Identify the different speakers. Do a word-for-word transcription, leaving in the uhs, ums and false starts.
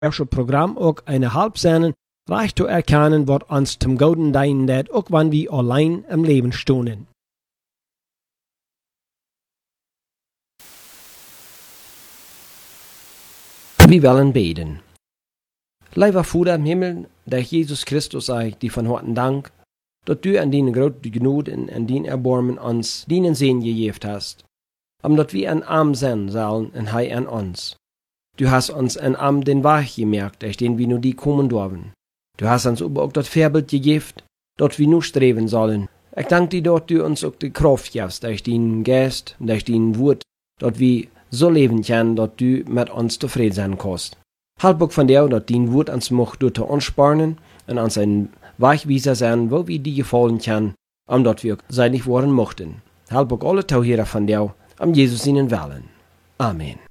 Speaker 1: welches Programm auch eine halb seinen reich zu erkennen, was uns zum Guten dienen wird, auch wenn wir allein im Leben stehen. Wir wollen beten. Lieber Vater im Himmel, der Jesus Christus sei, die von Horten Dank, dass du an deine große Gnade und an dein Erbarmen uns deinen Segen gegeben hast, um dass wir ein Arm sein sollen und Hei an uns. Du hast uns ein Arm den Weg gemerkt, durch den wir nur die kommen dürfen. Du hast uns aber auch das Vorbild gegeben, dass wir nur streben sollen. Ich danke dir, dass du uns auch die Kraft gibst, durch deinen Geist, durch dein Wort, dass wir so leben können, dass du mit uns zufrieden sein kannst. Halb auch von dir, dass dein Wort uns macht, durch zu anspannen und uns ein Wegweiser sein, wo wir dir gefallen können, um dass wir seinig worden mochten. Halb auch alle Tauhierer von dir, um Jesus ihnen Willen. Amen.